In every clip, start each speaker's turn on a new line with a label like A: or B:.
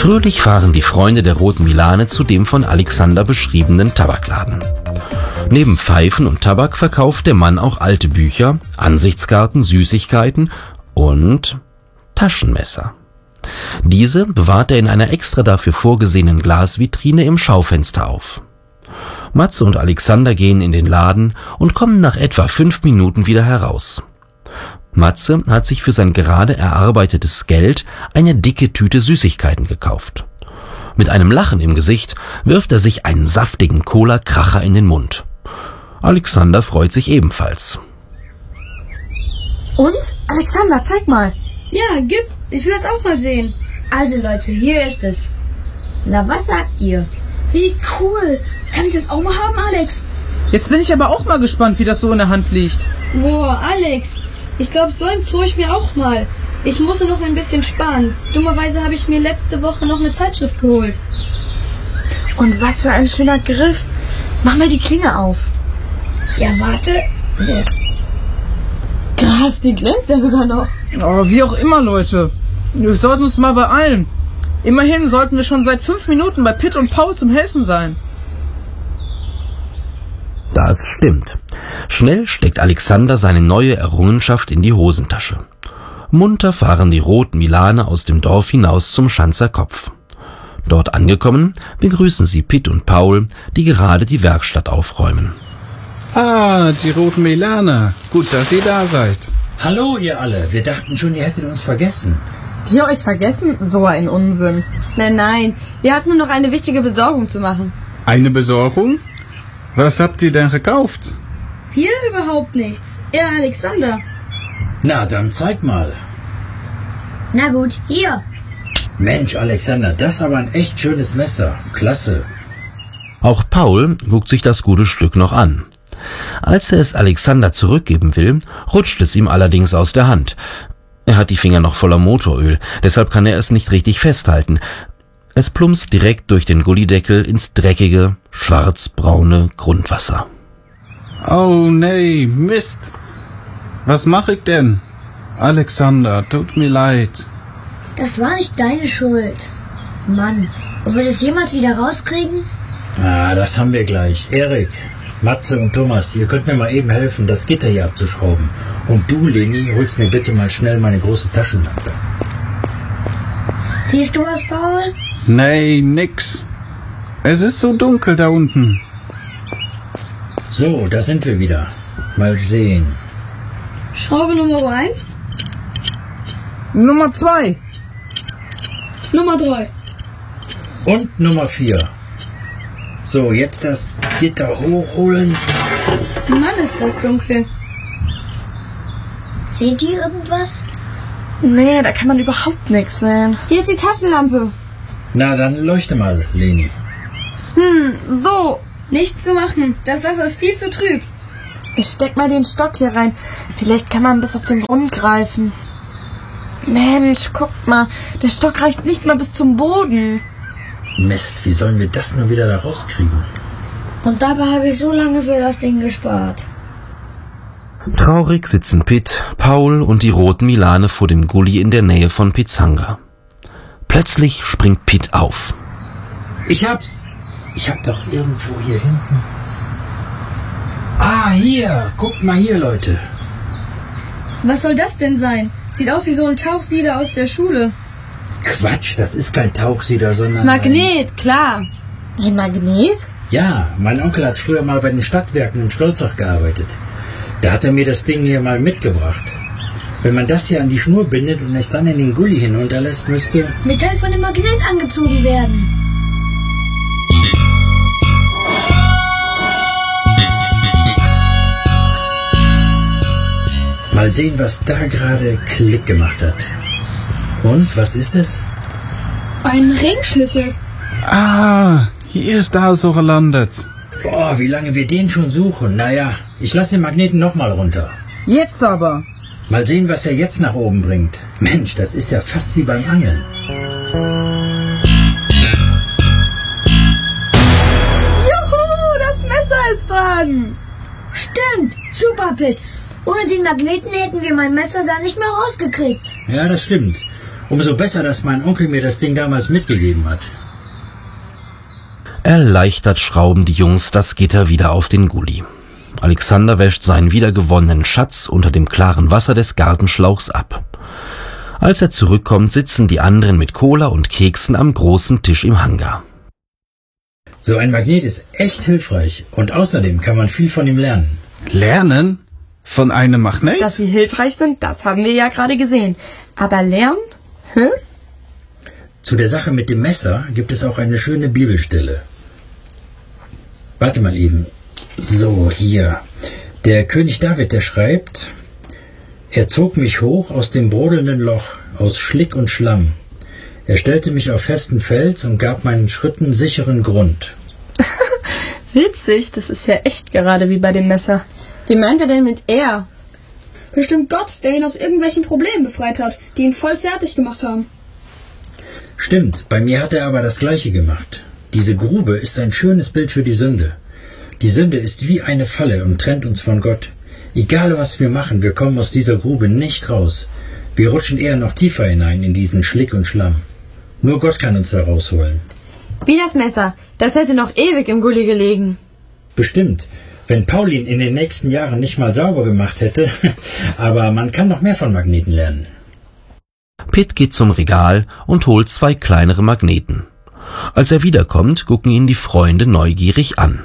A: Fröhlich fahren die Freunde der Roten Milane zu dem von Alexander beschriebenen Tabakladen. Neben Pfeifen und Tabak verkauft der Mann auch alte Bücher, Ansichtskarten, Süßigkeiten und Taschenmesser. Diese bewahrt er in einer extra dafür vorgesehenen Glasvitrine im Schaufenster auf. Matze und Alexander gehen in den Laden und kommen nach etwa 5 Minuten wieder heraus. Matze hat sich für sein gerade erarbeitetes Geld eine dicke Tüte Süßigkeiten gekauft. Mit einem Lachen im Gesicht wirft er sich einen saftigen Cola-Kracher in den Mund. Alexander freut sich ebenfalls.
B: Und? Alexander, zeig mal.
C: Ja, gib. Ich will das auch mal sehen.
D: Also Leute, hier ist es. Na, was sagt ihr?
C: Wie cool. Kann ich das auch mal haben, Alex?
E: Jetzt bin ich aber auch mal gespannt, wie das so in der Hand liegt.
C: Boah, Alex. Ich glaube, so eins hole ich mir auch mal. Ich muss noch ein bisschen sparen. Dummerweise habe ich mir letzte Woche noch eine Zeitschrift geholt.
B: Und was für ein schöner Griff. Mach mal die Klinge auf.
D: Ja, warte. So.
C: Krass, die glänzt ja sogar noch.
E: Oh, wie auch immer, Leute. Wir sollten uns mal beeilen. Immerhin sollten wir schon seit 5 Minuten bei Pitt und Paul zum Helfen sein.
A: Das stimmt. Schnell steckt Alexander seine neue Errungenschaft in die Hosentasche. Munter fahren die Roten Milane aus dem Dorf hinaus zum Schanzer Kopf. Dort angekommen, begrüßen sie Pitt und Paul, die gerade die Werkstatt aufräumen.
F: Ah, die Roten Milane. Gut, dass ihr da seid.
G: Hallo ihr alle, wir dachten schon, ihr hättet uns vergessen.
B: Wir euch vergessen? So ein Unsinn.
C: Nein, wir hatten nur noch eine wichtige Besorgung zu machen.
F: Eine Besorgung? Was habt ihr denn gekauft?
C: Wir überhaupt nichts. Er Alexander.
G: Na, dann zeig mal.
D: Na gut, hier.
G: Mensch, Alexander, das ist aber ein echt schönes Messer. Klasse.
A: Auch Paul guckt sich das gute Stück noch an. Als er es Alexander zurückgeben will, rutscht es ihm allerdings aus der Hand. Er hat die Finger noch voller Motoröl, deshalb kann er es nicht richtig festhalten. Es plumpst direkt durch den Gullideckel ins dreckige, schwarzbraune Grundwasser.
F: Oh nee, Mist. Was mache ich denn? Alexander, tut mir leid.
D: Das war nicht deine Schuld. Mann, ob wir das jemals wieder rauskriegen?
G: Ah, das haben wir gleich. Erik, Matze und Thomas, ihr könnt mir mal eben helfen, das Gitter hier abzuschrauben. Und du, Leni, holst mir bitte mal schnell meine große Taschenlampe.
D: Siehst du was, Paul?
F: Nee, nix. Es ist so dunkel da unten.
G: So, da sind wir wieder. Mal sehen.
C: Schraube Nummer 1.
E: Nummer 2.
C: Nummer 3.
G: Und Nummer 4. So, jetzt das Gitter hochholen.
C: Mann, ist das dunkel.
D: Seht ihr irgendwas?
B: Nee, da kann man überhaupt nichts sehen.
C: Hier ist die Taschenlampe.
G: Na, dann leuchte mal, Leni.
C: So. Nichts zu machen. Das Wasser ist viel zu trüb.
B: Ich steck mal den Stock hier rein. Vielleicht kann man bis auf den Grund greifen. Mensch, guckt mal. Der Stock reicht nicht mal bis zum Boden.
G: Mist, wie sollen wir das nur wieder da rauskriegen?
D: Und dabei habe ich so lange für das Ding gespart.
A: Traurig sitzen Pitt, Paul und die Roten Milane vor dem Gully in der Nähe von Pitzanga. Plötzlich springt Pitt auf.
G: Ich hab's. Ich hab doch irgendwo hier hinten. Ah, hier. Guckt mal hier, Leute.
C: Was soll das denn sein? Sieht aus wie so ein Tauchsieder aus der Schule.
G: Quatsch, das ist kein Tauchsieder, sondern
C: Magnet, klar.
B: Ein Magnet?
G: Ja, mein Onkel hat früher mal bei den Stadtwerken in Stolzach gearbeitet. Da hat er mir das Ding hier mal mitgebracht. Wenn man das hier an die Schnur bindet und es dann in den Gully hinunterlässt, müsste...
D: Metall von dem Magnet angezogen werden.
G: Mal sehen, was da gerade Klick gemacht hat. Und, was ist es?
C: Ein Ringschlüssel.
F: Ah, hier ist da so gelandet.
G: Boah, wie lange wir den schon suchen. Naja, ich lasse den Magneten nochmal runter.
E: Jetzt aber.
G: Mal sehen, was er jetzt nach oben bringt. Mensch, das ist ja fast wie beim Angeln.
B: Juhu, das Messer ist dran.
D: Stimmt, super, Pitt. Ohne den Magneten hätten wir mein Messer da nicht mehr rausgekriegt.
G: Ja, das stimmt. Umso besser, dass mein Onkel mir das Ding damals mitgegeben hat.
A: Erleichtert schrauben die Jungs das Gitter wieder auf den Gully. Alexander wäscht seinen wiedergewonnenen Schatz unter dem klaren Wasser des Gartenschlauchs ab. Als er zurückkommt, sitzen die anderen mit Cola und Keksen am großen Tisch im Hangar.
G: So ein Magnet ist echt hilfreich und außerdem kann man viel von ihm lernen.
F: Lernen? Von einem Magnet?
B: Dass sie hilfreich sind, das haben wir ja gerade gesehen. Aber lernen?
G: Zu der Sache mit dem Messer gibt es auch eine schöne Bibelstelle. Warte mal eben. So, hier. Der König David, der schreibt: Er zog mich hoch aus dem brodelnden Loch, aus Schlick und Schlamm. Er stellte mich auf festen Fels und gab meinen Schritten sicheren Grund.
B: Witzig, das ist ja echt gerade wie bei dem Messer.
C: Wie meint er denn mit er?
H: Bestimmt Gott, der ihn aus irgendwelchen Problemen befreit hat, die ihn voll fertig gemacht haben.
G: Stimmt, bei mir hat er aber das Gleiche gemacht. Diese Grube ist ein schönes Bild für die Sünde. Die Sünde ist wie eine Falle und trennt uns von Gott. Egal was wir machen, wir kommen aus dieser Grube nicht raus. Wir rutschen eher noch tiefer hinein in diesen Schlick und Schlamm. Nur Gott kann uns da rausholen.
B: Wie das Messer. Das hätte noch ewig im Gully gelegen.
G: Bestimmt. Wenn Paul ihn in den nächsten Jahren nicht mal sauber gemacht hätte. Aber man kann noch mehr von Magneten lernen.
A: Pitt geht zum Regal und holt 2 kleinere Magneten. Als er wiederkommt, gucken ihn die Freunde neugierig an.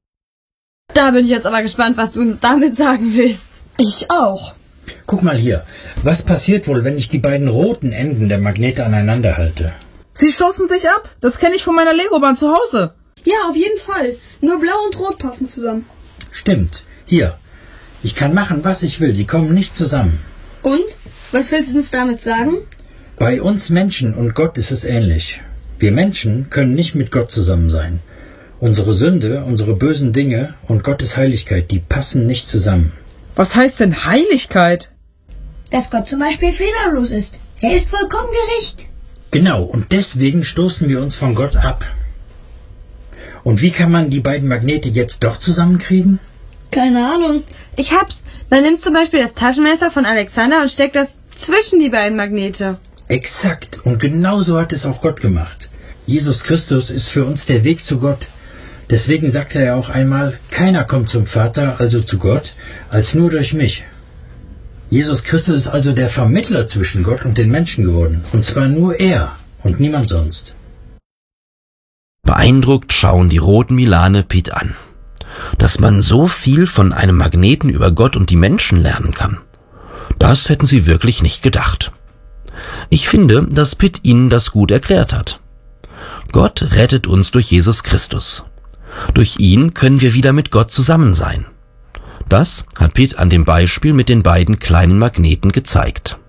C: Da bin ich jetzt aber gespannt, was du uns damit sagen willst.
B: Ich auch.
G: Guck mal hier. Was passiert wohl, wenn ich die beiden roten Enden der Magnete aneinander halte?
E: Sie stoßen sich ab. Das kenne ich von meiner Lego-Bahn zu Hause.
H: Ja, auf jeden Fall. Nur Blau und Rot passen zusammen.
G: Stimmt. Hier. Ich kann machen, was ich will. Sie kommen nicht zusammen.
C: Und? Was willst du uns damit sagen?
G: Bei uns Menschen und Gott ist es ähnlich. Wir Menschen können nicht mit Gott zusammen sein. Unsere Sünde, unsere bösen Dinge und Gottes Heiligkeit, die passen nicht zusammen.
E: Was heißt denn Heiligkeit?
D: Dass Gott zum Beispiel fehlerlos ist. Er ist vollkommen gerecht.
G: Genau, und deswegen stoßen wir uns von Gott ab. Und wie kann man die beiden Magnete jetzt doch zusammenkriegen?
C: Keine Ahnung.
B: Ich hab's. Man nimmt zum Beispiel das Taschenmesser von Alexander und steckt das zwischen die beiden Magnete.
G: Exakt. Und genau so hat es auch Gott gemacht. Jesus Christus ist für uns der Weg zu Gott. Deswegen sagte er auch einmal, keiner kommt zum Vater, also zu Gott, als nur durch mich. Jesus Christus ist also der Vermittler zwischen Gott und den Menschen geworden. Und zwar nur er und niemand sonst.
A: Beeindruckt schauen die roten Milane Pitt an. Dass man so viel von einem Magneten über Gott und die Menschen lernen kann. Das hätten sie wirklich nicht gedacht. Ich finde, dass Pitt ihnen das gut erklärt hat. Gott rettet uns durch Jesus Christus. Durch ihn können wir wieder mit Gott zusammen sein. Das hat Pitt an dem Beispiel mit den beiden kleinen Magneten gezeigt.